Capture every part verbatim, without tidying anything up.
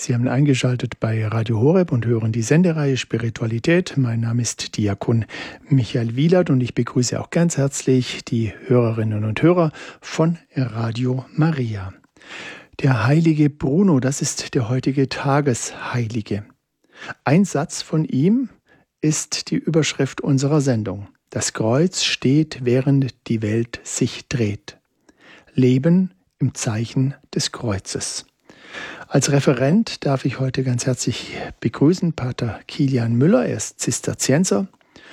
Sie haben eingeschaltet bei Radio Horeb und hören die Sendereihe Spiritualität. Mein Name ist Diakon Michael Wielert und ich begrüße auch ganz herzlich die Hörerinnen und Hörer von Radio Maria. Der heilige Bruno, das ist der heutige Tagesheilige. Ein Satz von ihm ist die Überschrift unserer Sendung. Das Kreuz steht, während die Welt sich dreht. Leben im Zeichen des Kreuzes. Als Referent darf ich heute ganz herzlich begrüßen Pater Kilian Müller. Er ist Zisterzienser,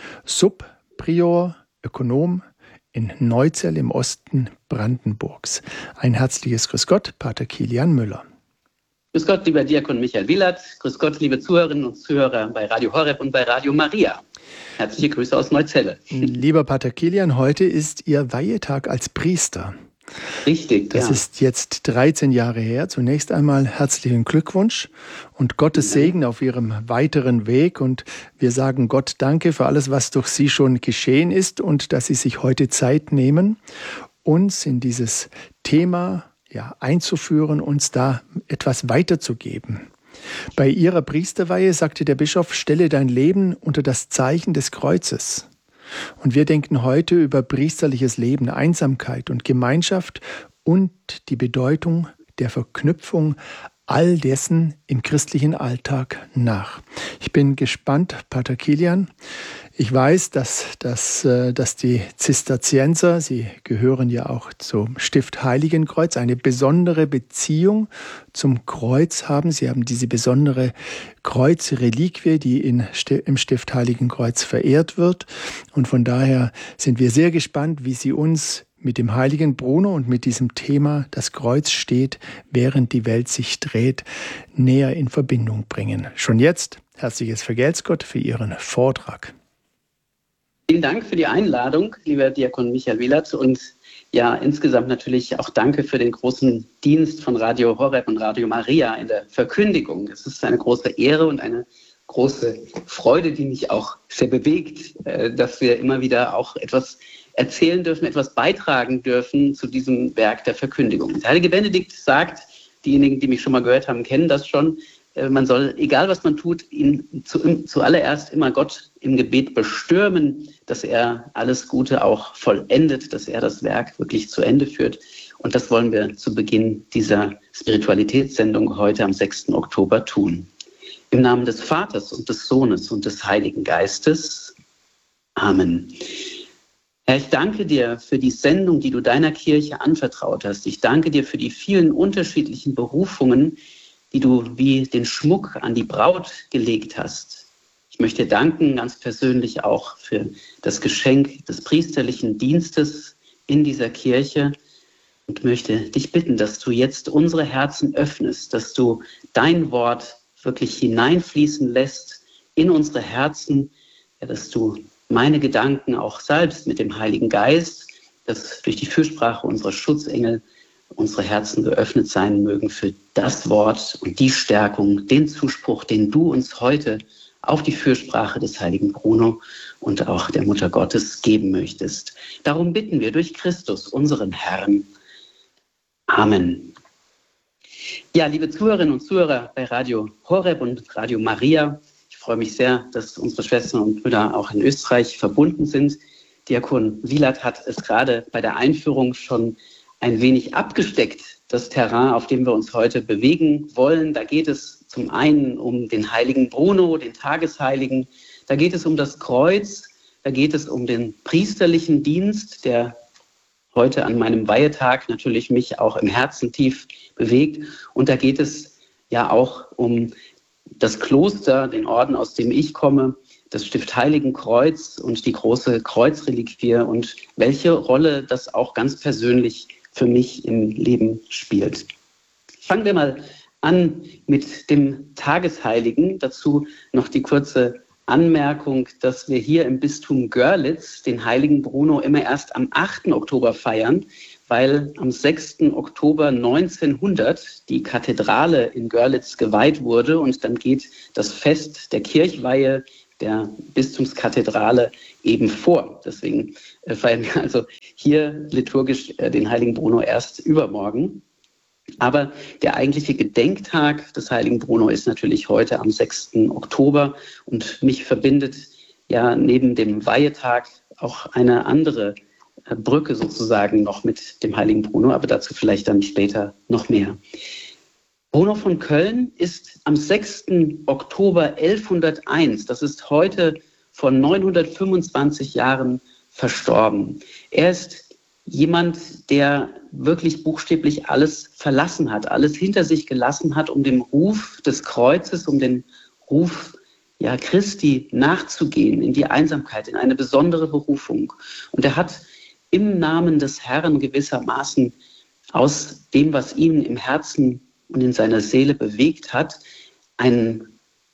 Subprior, Ökonom in Neuzell im Osten Brandenburgs. Ein herzliches Grüß Gott, Pater Kilian Müller. Grüß Gott, lieber Diakon Michael Wielert. Grüß Gott, liebe Zuhörerinnen und Zuhörer bei Radio Horeb und bei Radio Maria. Herzliche Grüße aus Neuzelle. Lieber Pater Kilian, heute ist Ihr Weihetag als Priester. Richtig, Das ja. ist jetzt dreizehn Jahre her. Zunächst einmal herzlichen Glückwunsch und Gottes Segen auf Ihrem weiteren Weg. Und wir sagen Gott Danke für alles, was durch Sie schon geschehen ist und dass Sie sich heute Zeit nehmen, uns in dieses Thema ja, einzuführen, uns da etwas weiterzugeben. Bei Ihrer Priesterweihe sagte der Bischof, stelle dein Leben unter das Zeichen des Kreuzes. Und wir denken heute über priesterliches Leben, Einsamkeit und Gemeinschaft und die Bedeutung der Verknüpfung all dessen im christlichen Alltag nach. Ich bin gespannt, Pater Kilian. Ich weiß, dass, dass, dass die Zisterzienser, Sie gehören ja auch zum Stift Heiligenkreuz, eine besondere Beziehung zum Kreuz haben. Sie haben diese besondere Kreuzreliquie, die in, im Stift Heiligenkreuz verehrt wird. Und von daher sind wir sehr gespannt, wie Sie uns mit dem heiligen Bruno und mit diesem Thema, das Kreuz steht, während die Welt sich dreht, näher in Verbindung bringen. Schon jetzt herzliches Vergelt's Gott für Ihren Vortrag. Vielen Dank für die Einladung, lieber Diakon Michael Wielert. Und ja, insgesamt natürlich auch danke für den großen Dienst von Radio Horeb und Radio Maria in der Verkündigung. Es ist eine große Ehre und eine große Freude, die mich auch sehr bewegt, dass wir immer wieder auch etwas erzählen dürfen, etwas beitragen dürfen zu diesem Werk der Verkündigung. Der heilige Benedikt sagt, diejenigen, die mich schon mal gehört haben, kennen das schon, man soll, egal was man tut, ihn zu, zuallererst immer Gott im Gebet bestürmen, dass er alles Gute auch vollendet, dass er das Werk wirklich zu Ende führt. Und das wollen wir zu Beginn dieser Spiritualitätssendung heute am sechsten Oktober tun. Im Namen des Vaters und des Sohnes und des Heiligen Geistes. Amen. Herr, ich danke dir für die Sendung, die du deiner Kirche anvertraut hast. Ich danke dir für die vielen unterschiedlichen Berufungen, die du wie den Schmuck an die Braut gelegt hast. Ich möchte dir danken, ganz persönlich auch für das Geschenk des priesterlichen Dienstes in dieser Kirche und möchte dich bitten, dass du jetzt unsere Herzen öffnest, dass du dein Wort wirklich hineinfließen lässt in unsere Herzen, ja, dass du meine Gedanken auch salbst mit dem Heiligen Geist, dass durch die Fürsprache unserer Schutzengel unsere Herzen geöffnet sein mögen für das Wort und die Stärkung, den Zuspruch, den du uns heute auf die Fürsprache des heiligen Bruno und auch der Mutter Gottes geben möchtest. Darum bitten wir durch Christus, unseren Herrn. Amen. Ja, liebe Zuhörerinnen und Zuhörer bei Radio Horeb und Radio Maria, ich freue mich sehr, dass unsere Schwestern und Brüder auch in Österreich verbunden sind. Diakon Wielert hat es gerade bei der Einführung schon ein wenig abgesteckt, das Terrain, auf dem wir uns heute bewegen wollen. Da geht es zum einen um den heiligen Bruno, den Tagesheiligen. Da geht es um das Kreuz. Da geht es um den priesterlichen Dienst, der heute an meinem Weihetag natürlich mich auch im Herzen tief bewegt. Und da geht es ja auch um das Kloster, den Orden, aus dem ich komme, das Stift Heiligenkreuz und die große Kreuzreliquie und welche Rolle das auch ganz persönlich für mich im Leben spielt. Fangen wir mal an mit dem Tagesheiligen. Dazu noch die kurze Anmerkung, dass wir hier im Bistum Görlitz den heiligen Bruno immer erst am achten Oktober feiern, weil am sechsten Oktober neunzehnhundert die Kathedrale in Görlitz geweiht wurde und dann geht das Fest der Kirchweihe der Bistumskathedrale eben vor. Deswegen feiern wir also hier liturgisch den heiligen Bruno erst übermorgen. Aber der eigentliche Gedenktag des heiligen Bruno ist natürlich heute am sechsten Oktober und mich verbindet ja neben dem Weihetag auch eine andere Brücke sozusagen noch mit dem heiligen Bruno, aber dazu vielleicht dann später noch mehr. Bruno von Köln ist am sechsten Oktober elfhunderteins, das ist heute vor neunhundertfünfundzwanzig Jahren, verstorben. Er ist jemand, der wirklich buchstäblich alles verlassen hat, alles hinter sich gelassen hat, um dem Ruf des Kreuzes, um den Ruf ja, Christi nachzugehen, in die Einsamkeit, in eine besondere Berufung. Und er hat im Namen des Herrn gewissermaßen aus dem, was ihn im Herzen und in seiner Seele bewegt hat, ein,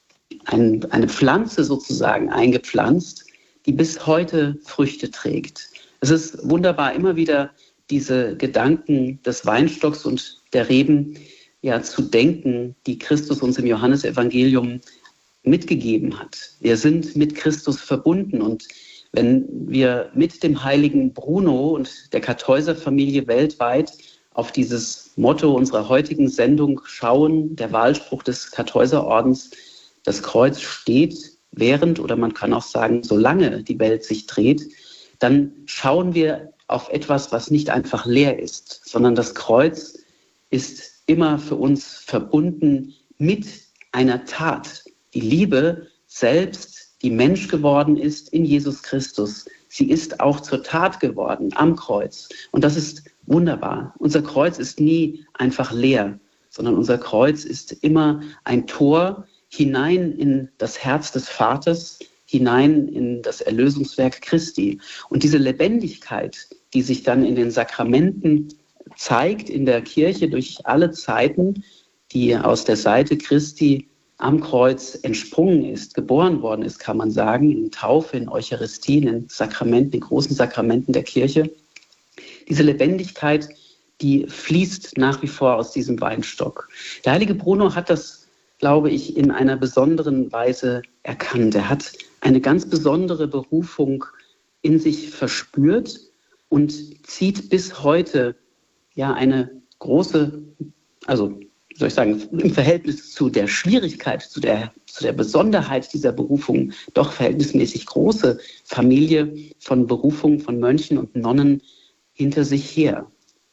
ein, eine Pflanze sozusagen eingepflanzt, die bis heute Früchte trägt. Es ist wunderbar, immer wieder diese Gedanken des Weinstocks und der Reben ja, zu denken, die Christus uns im Johannesevangelium mitgegeben hat. Wir sind mit Christus verbunden und wenn wir mit dem heiligen Bruno und der Kartäuserfamilie weltweit auf dieses Motto unserer heutigen Sendung schauen, der Wahlspruch des Kartäuserordens, das Kreuz steht während oder man kann auch sagen, solange die Welt sich dreht, dann schauen wir auf etwas, was nicht einfach leer ist, sondern das Kreuz ist immer für uns verbunden mit einer Tat. Die Liebe selbst, die Mensch geworden ist in Jesus Christus, sie ist auch zur Tat geworden am Kreuz. Und das ist wunderbar. Unser Kreuz ist nie einfach leer, sondern unser Kreuz ist immer ein Tor hinein in das Herz des Vaters, hinein in das Erlösungswerk Christi. Und diese Lebendigkeit, die sich dann in den Sakramenten zeigt, in der Kirche durch alle Zeiten, die aus der Seite Christi am Kreuz entsprungen ist, geboren worden ist, kann man sagen, in Taufe, in Eucharistie, in den Sakramenten, den großen Sakramenten der Kirche. Diese Lebendigkeit, die fließt nach wie vor aus diesem Weinstock. Der heilige Bruno hat das, glaube ich, in einer besonderen Weise erkannt. Er hat eine ganz besondere Berufung in sich verspürt und zieht bis heute ja eine große, also wie soll ich sagen, im Verhältnis zu der Schwierigkeit, zu der, zu der Besonderheit dieser Berufung doch verhältnismäßig große Familie von Berufung von Mönchen und Nonnen hinter sich her.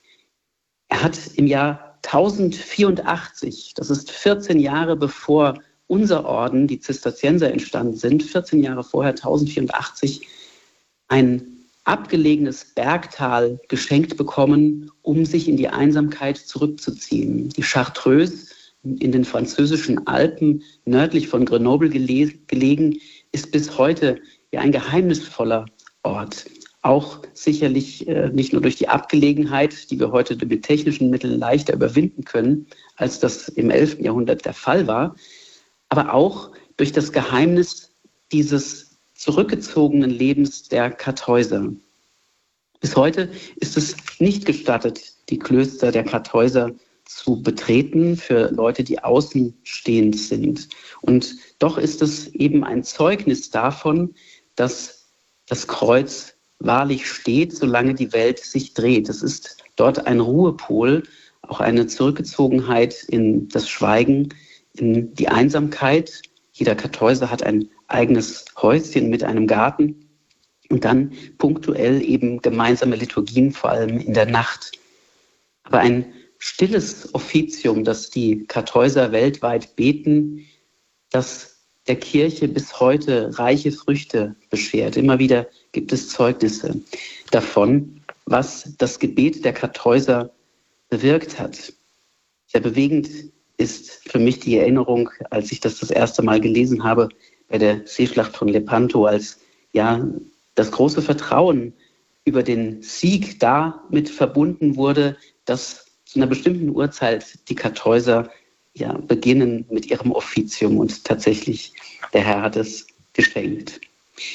Er hat im Jahr tausendvierundachtzig, das ist vierzehn Jahre bevor unser Orden, die Zisterzienser, entstanden sind, vierzehn Jahre vorher, tausendvierundachtzig, ein abgelegenes Bergtal geschenkt bekommen, um sich in die Einsamkeit zurückzuziehen. Die Chartreuse in den französischen Alpen, nördlich von Grenoble gele- gelegen, ist bis heute ja ein geheimnisvoller Ort. Auch sicherlich äh, nicht nur durch die Abgelegenheit, die wir heute mit technischen Mitteln leichter überwinden können, als das im elften Jahrhundert der Fall war, aber auch durch das Geheimnis dieses zurückgezogenen Lebens der Kartäuser. Bis heute ist es nicht gestattet, die Klöster der Kartäuser zu betreten für Leute, die außenstehend sind. Und doch ist es eben ein Zeugnis davon, dass das Kreuz wahrlich steht, solange die Welt sich dreht. Es ist dort ein Ruhepol, auch eine Zurückgezogenheit in das Schweigen, in die Einsamkeit. Jeder Kartäuser hat ein eigenes Häuschen mit einem Garten und dann punktuell eben gemeinsame Liturgien, vor allem in der Nacht. Aber ein stilles Offizium, das die Kartäuser weltweit beten, das der Kirche bis heute reiche Früchte beschert. Immer wieder gibt es Zeugnisse davon, was das Gebet der Kartäuser bewirkt hat. Sehr bewegend ist für mich die Erinnerung, als ich das das erste Mal gelesen habe, bei der Seeschlacht von Lepanto, als ja das große Vertrauen über den Sieg damit verbunden wurde, dass zu einer bestimmten Uhrzeit die Kartäuser ja beginnen mit ihrem Offizium und tatsächlich der Herr hat es geschenkt.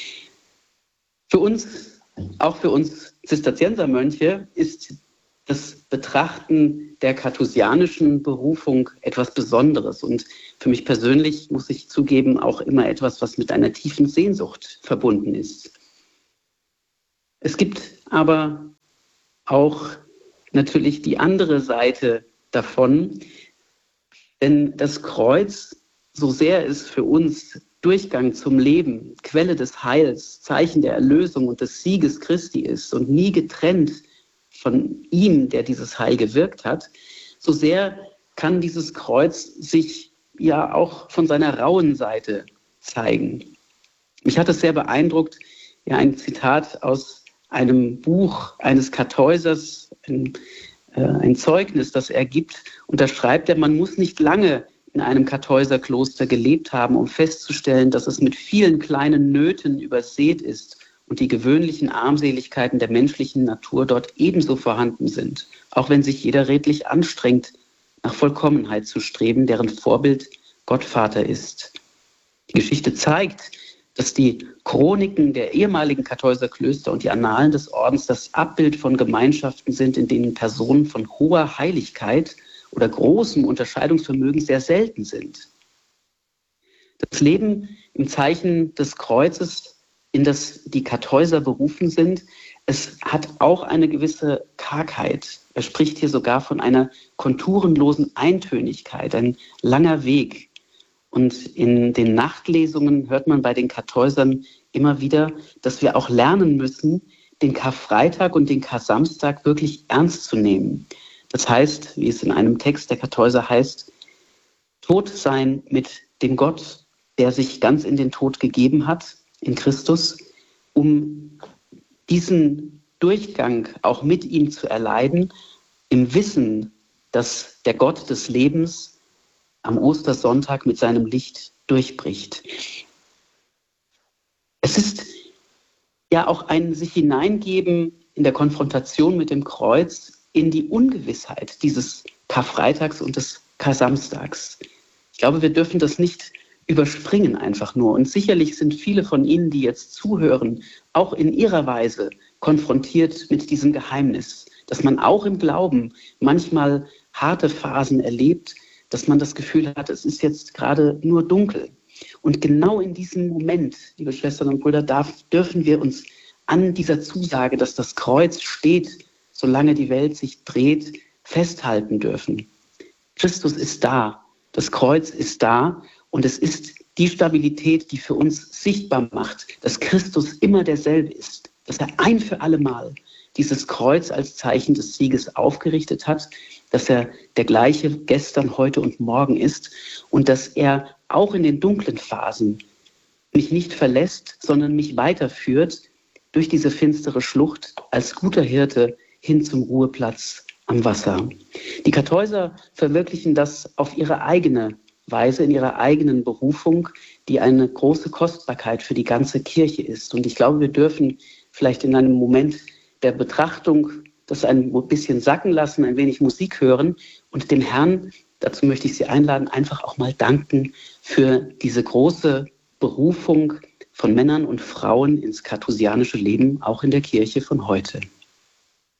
Für uns, auch für uns Zisterziensermönche, ist das Betrachten der kartusianischen Berufung etwas Besonderes und für mich persönlich, muss ich zugeben, auch immer etwas, was mit einer tiefen Sehnsucht verbunden ist. Es gibt aber auch natürlich die andere Seite davon, denn das Kreuz, so sehr es für uns Durchgang zum Leben, Quelle des Heils, Zeichen der Erlösung und des Sieges Christi ist und nie getrennt von ihm, der dieses Heil gewirkt hat, so sehr kann dieses Kreuz sich ja auch von seiner rauen Seite zeigen. Mich hat es sehr beeindruckt, ja, ein Zitat aus einem Buch eines Kartäusers, ein, äh, ein Zeugnis, das er gibt. Und da schreibt er, man muss nicht lange in einem Kartäuserkloster gelebt haben, um festzustellen, dass es mit vielen kleinen Nöten übersät ist und die gewöhnlichen Armseligkeiten der menschlichen Natur dort ebenso vorhanden sind, auch wenn sich jeder redlich anstrengt, nach Vollkommenheit zu streben, deren Vorbild Gott Vater ist. Die Geschichte zeigt, dass die Chroniken der ehemaligen Kartäuserklöster und die Annalen des Ordens das Abbild von Gemeinschaften sind, in denen Personen von hoher Heiligkeit oder großem Unterscheidungsvermögen sehr selten sind. Das Leben im Zeichen des Kreuzes, in das die Kartäuser berufen sind, es hat auch eine gewisse Kargheit. Er spricht hier sogar von einer konturenlosen Eintönigkeit, ein langer Weg. Und in den Nachtlesungen hört man bei den Kartäusern immer wieder, dass wir auch lernen müssen, den Karfreitag und den Kar-Samstag wirklich ernst zu nehmen. Das heißt, wie es in einem Text der Kartäuser heißt, tot sein mit dem Gott, der sich ganz in den Tod gegeben hat, in Christus, um diesen Durchgang auch mit ihm zu erleiden, im Wissen, dass der Gott des Lebens am Ostersonntag mit seinem Licht durchbricht. Es ist ja auch ein sich hineingeben in der Konfrontation mit dem Kreuz in die Ungewissheit dieses Karfreitags und des Kar-Samstags. Ich glaube, wir dürfen das nicht überspringen einfach nur. Und sicherlich sind viele von Ihnen, die jetzt zuhören, auch in ihrer Weise konfrontiert mit diesem Geheimnis, dass man auch im Glauben manchmal harte Phasen erlebt, dass man das Gefühl hat, es ist jetzt gerade nur dunkel. Und genau in diesem Moment, liebe Schwestern und Brüder, darf, dürfen wir uns an dieser Zusage, dass das Kreuz steht, solange die Welt sich dreht, festhalten dürfen. Christus ist da, das Kreuz ist da und es ist die Stabilität, die für uns sichtbar macht, dass Christus immer derselbe ist, dass er ein für alle Mal dieses Kreuz als Zeichen des Sieges aufgerichtet hat, dass er der gleiche gestern, heute und morgen ist und dass er auch in den dunklen Phasen mich nicht verlässt, sondern mich weiterführt durch diese finstere Schlucht als guter Hirte hin zum Ruheplatz am Wasser. Die Kartäuser verwirklichen das auf ihre eigene Weise, in ihrer eigenen Berufung, die eine große Kostbarkeit für die ganze Kirche ist. Und ich glaube, wir dürfen vielleicht in einem Moment der Betrachtung das ein bisschen sacken lassen, ein wenig Musik hören und dem Herrn, dazu möchte ich Sie einladen, einfach auch mal danken für diese große Berufung von Männern und Frauen ins kartusianische Leben, auch in der Kirche von heute.